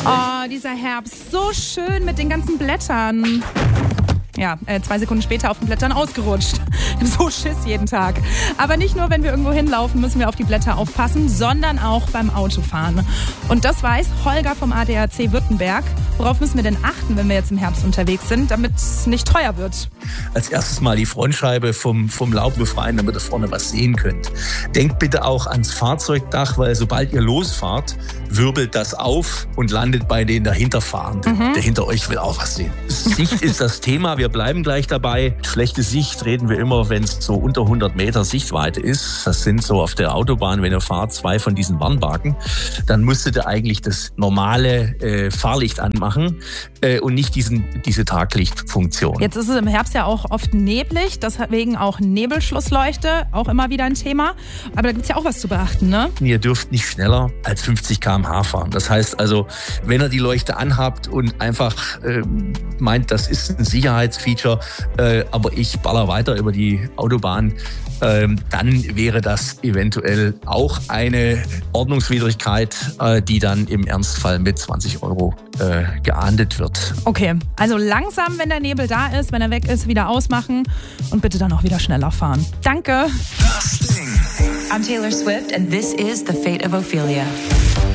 Oh, dieser Herbst, so schön mit den ganzen Blättern. Ja, 2 Sekunden später auf den Blättern ausgerutscht. So Schiss jeden Tag. Aber nicht nur, wenn wir irgendwo hinlaufen, müssen wir auf die Blätter aufpassen, sondern auch beim Autofahren. Und das weiß Holger vom ADAC Württemberg. Worauf müssen wir denn achten, wenn wir jetzt im Herbst unterwegs sind, damit es nicht teuer wird? Als erstes mal die Frontscheibe vom Laub befreien, damit ihr vorne was sehen könnt. Denkt bitte auch ans Fahrzeugdach, weil sobald ihr losfahrt, wirbelt das auf und landet bei den dahinterfahrenden. Der hinter euch will auch was sehen. Sicht ist das Thema, wir bleiben gleich dabei. Schlechte Sicht reden wir immer, wenn es so unter 100 Meter Sichtweite ist. Das sind so auf der Autobahn, wenn ihr fahrt, 2 von diesen Warnbalken. Dann müsstet ihr eigentlich das normale Fahrlicht anmachen und nicht diese Taglichtfunktion. Jetzt ist es im Herbst ja auch oft neblig, deswegen auch Nebelschlussleuchte, auch immer wieder ein Thema. Aber da gibt es ja auch was zu beachten, ne? Ihr dürft nicht schneller als 50 km/h fahren. Das heißt also, wenn ihr die Leuchte anhabt und einfach meint, das ist ein Sicherheitsfeature, aber ich baller weiter über die Autobahn, dann wäre das eventuell auch eine Ordnungswidrigkeit, die dann im Ernstfall mit 20 € geahndet wird. Okay, also langsam, wenn der Nebel da ist, wenn er weg ist, wieder ausmachen und bitte dann auch wieder schneller fahren. Danke. I'm Taylor Swift and this is The Fate of Ophelia.